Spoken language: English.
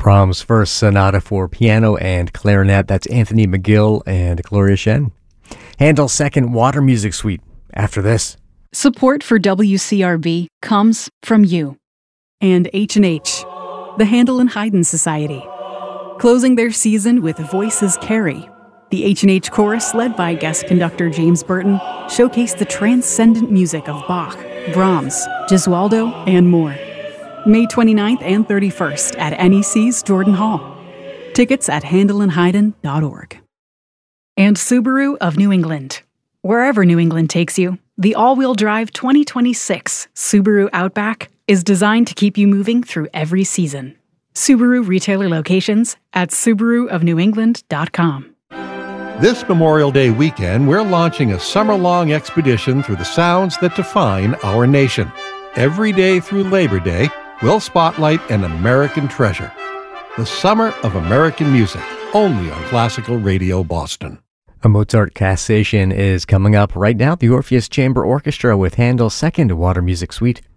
Brahms' First Sonata for Piano and Clarinet. That's Anthony McGill and Gloria Shen. Handel's Second Water Music Suite. After this. Support for WCRB comes from you. And H&H, the Handel and Haydn Society. Closing their season with Voices Carry. The H&H Chorus, led by guest conductor James Burton, showcased the transcendent music of Bach, Brahms, Gesualdo, and more. May 29th and 31st at NEC's Jordan Hall. Tickets at handelandhaydn.org. And Subaru of New England. Wherever New England takes you, the all-wheel drive 2026 Subaru Outback is designed to keep you moving through every season. Subaru retailer locations at subaruofnewengland.com. This Memorial Day weekend, we're launching a summer-long expedition through the sounds that define our nation. Every day through Labor Day, we'll spotlight an American treasure. The Summer of American Music, only on Classical Radio Boston. A Mozart Cassation is coming up right now. The Orpheus Chamber Orchestra with Handel's Second Water Music Suite.